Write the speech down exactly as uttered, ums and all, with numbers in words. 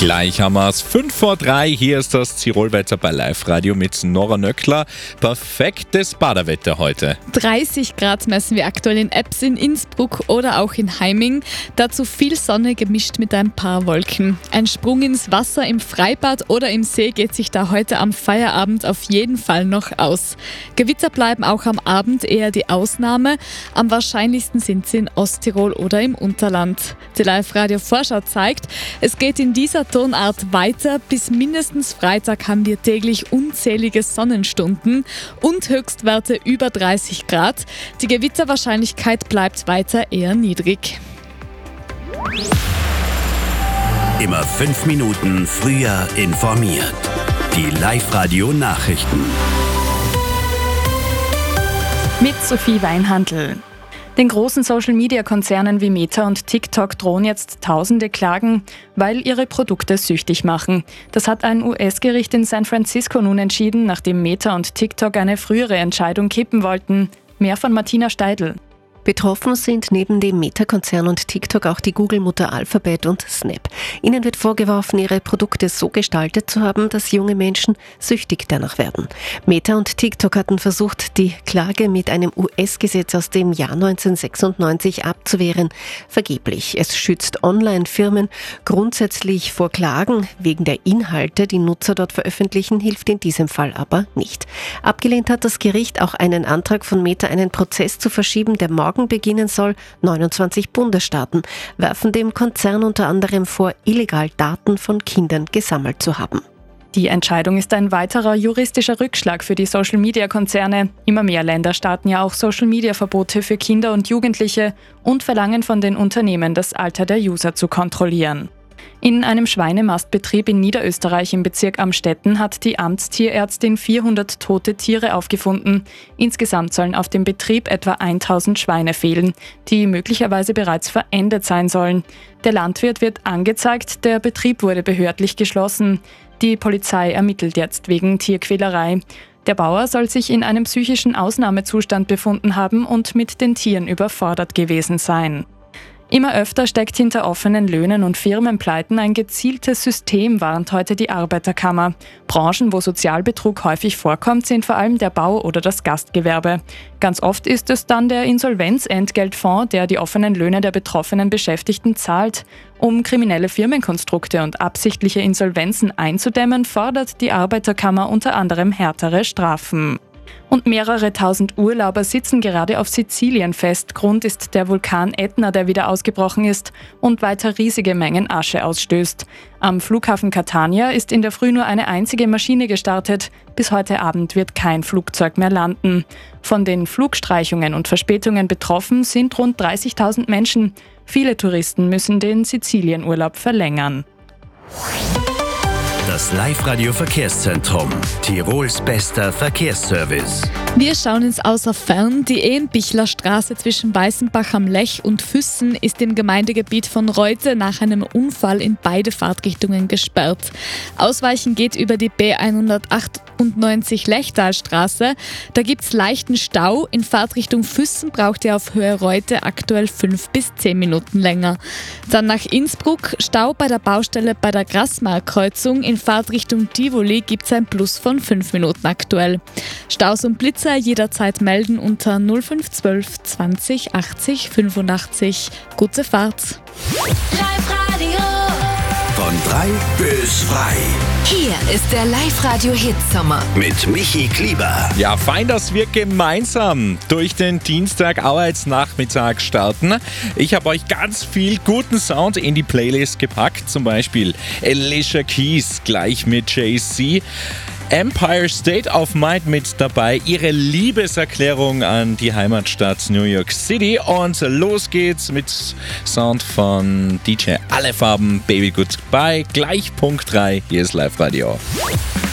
Gleich haben wir es. fünf vor drei. Hier ist das Tirolwetter bei Live-Radio mit Nora Nöckler. Perfektes Badewetter heute. dreißig Grad messen wir aktuell in Ebbs in Innsbruck oder auch in Heiming. Dazu viel Sonne gemischt mit ein paar Wolken. Ein Sprung ins Wasser im Freibad oder im See geht sich da heute am Feierabend auf jeden Fall noch aus. Gewitter bleiben auch am Abend eher die Ausnahme. Am wahrscheinlichsten sind sie in Osttirol oder im Unterland. Die Live-Radio-Vorschau zeigt, es geht in dieser Tonart weiter. Bis mindestens Freitag haben wir täglich unzählige Sonnenstunden und Höchstwerte über dreißig Grad. Die Gewitterwahrscheinlichkeit bleibt weiter eher niedrig. Immer fünf Minuten früher informiert. Die Live-Radio-Nachrichten. Mit Sophie Weinhandl. Den großen Social-Media-Konzernen wie Meta und TikTok drohen jetzt tausende Klagen, weil ihre Produkte süchtig machen. Das hat ein U S-Gericht in San Francisco nun entschieden, nachdem Meta und TikTok eine frühere Entscheidung kippen wollten. Mehr von Martina Steidl. Betroffen sind neben dem Meta-Konzern und TikTok auch die Google-Mutter Alphabet und Snap. Ihnen wird vorgeworfen, ihre Produkte so gestaltet zu haben, dass junge Menschen süchtig danach werden. Meta und TikTok hatten versucht, die Klage mit einem U S-Gesetz aus dem Jahr neunzehnhundertsechsundneunzig abzuwehren. Vergeblich. Es schützt Online-Firmen grundsätzlich vor Klagen. Wegen der Inhalte, die Nutzer dort veröffentlichen, hilft in diesem Fall aber nicht. Abgelehnt hat das Gericht auch einen Antrag von Meta, einen Prozess zu verschieben, der morgen beginnen soll. neunundzwanzig Bundesstaaten werfen dem Konzern unter anderem vor, illegal Daten von Kindern gesammelt zu haben. Die Entscheidung ist ein weiterer juristischer Rückschlag für die Social-Media-Konzerne. Immer mehr Länder starten ja auch Social-Media-Verbote für Kinder und Jugendliche und verlangen von den Unternehmen, das Alter der User zu kontrollieren. In einem Schweinemastbetrieb in Niederösterreich im Bezirk Amstetten hat die Amtstierärztin vierhundert tote Tiere aufgefunden. Insgesamt sollen auf dem Betrieb etwa tausend Schweine fehlen, die möglicherweise bereits verendet sein sollen. Der Landwirt wird angezeigt, der Betrieb wurde behördlich geschlossen. Die Polizei ermittelt jetzt wegen Tierquälerei. Der Bauer soll sich in einem psychischen Ausnahmezustand befunden haben und mit den Tieren überfordert gewesen sein. Immer öfter steckt hinter offenen Löhnen und Firmenpleiten ein gezieltes System, warnt heute die Arbeiterkammer. Branchen, wo Sozialbetrug häufig vorkommt, sind vor allem der Bau oder das Gastgewerbe. Ganz oft ist es dann der Insolvenzentgeltfonds, der die offenen Löhne der betroffenen Beschäftigten zahlt. Um kriminelle Firmenkonstrukte und absichtliche Insolvenzen einzudämmen, fordert die Arbeiterkammer unter anderem härtere Strafen. Und mehrere tausend Urlauber sitzen gerade auf Sizilien fest. Grund ist der Vulkan Ätna, der wieder ausgebrochen ist und weiter riesige Mengen Asche ausstößt. Am Flughafen Catania ist in der Früh nur eine einzige Maschine gestartet. Bis heute Abend wird kein Flugzeug mehr landen. Von den Flugstreichungen und Verspätungen betroffen sind rund dreißigtausend Menschen. Viele Touristen müssen den Sizilienurlaub verlängern. Das Live-Radio-Verkehrszentrum. Tirols bester Verkehrsservice. Wir schauen ins Außerfern. Die Ehenbichler Straße zwischen Weißenbach am Lech und Füssen ist im Gemeindegebiet von Reute nach einem Unfall in beide Fahrtrichtungen gesperrt. Ausweichen geht über die B hundertachtundneunzig Lechtalstraße. Da gibt es leichten Stau. In Fahrtrichtung Füssen braucht ihr auf Höhe Reute aktuell fünf bis zehn Minuten länger. Dann nach Innsbruck. Stau bei der Baustelle bei der Grasmark-Kreuzung. In Fahrtrichtung Tivoli gibt es ein Plus von fünf Minuten aktuell. Staus und Blitzer jederzeit melden unter null fünf eins zwei zwanzig achtzig fünfundachtzig. Gute Fahrt! Live-Radio. Von drei bis frei. Hier ist der Live-Radio-Hitsommer. Mit Michi Klieber. Ja, fein, dass wir gemeinsam durch den Dienstag-Arbeitsnachmittag starten. Ich habe euch ganz viel guten Sound in die Playlist gepackt. Zum Beispiel Alicia Keys gleich mit Jay-Z. Empire State of Mind mit dabei, ihre Liebeserklärung an die Heimatstadt New York City. Und los geht's mit Sound von D J Alle Farben, Baby Goodbye. Gleich Punkt drei, hier ist Live Radio.